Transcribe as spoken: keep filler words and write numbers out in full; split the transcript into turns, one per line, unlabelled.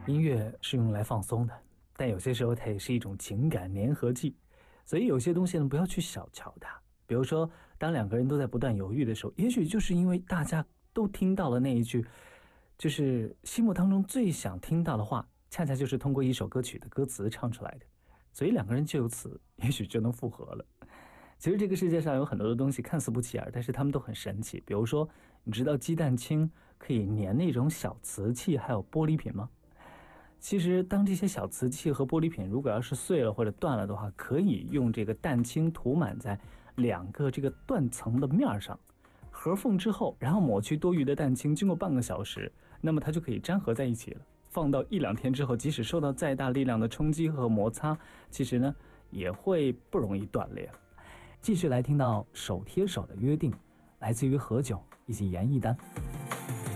音乐是用来放松的，但有些时候它也是一种情感粘合剂，所以有些东西呢，不要去小瞧它。比如说，当两个人都在不断犹豫的时候，也许就是因为大家都听到了那一句，就是心目当中最想听到的话，恰恰就是通过一首歌曲的歌词唱出来的，所以两个人就由此也许就能复合了。其实这个世界上有很多的东西看似不起眼，但是它们都很神奇。比如说，你知道鸡蛋清可以粘那种小瓷器还有玻璃品吗？其实当这些小瓷器和玻璃品如果要是碎了或者断了的话，可以用这个蛋清涂满在两个这个断层的面上，合缝之后，然后抹去多余的蛋清，经过半个小时，那么它就可以粘合在一起了。放到一两天之后，即使受到再大力量的冲击和摩擦，其实呢也会不容易断裂了。继续来听到手贴手的约定，来自于何炅以及严艺丹。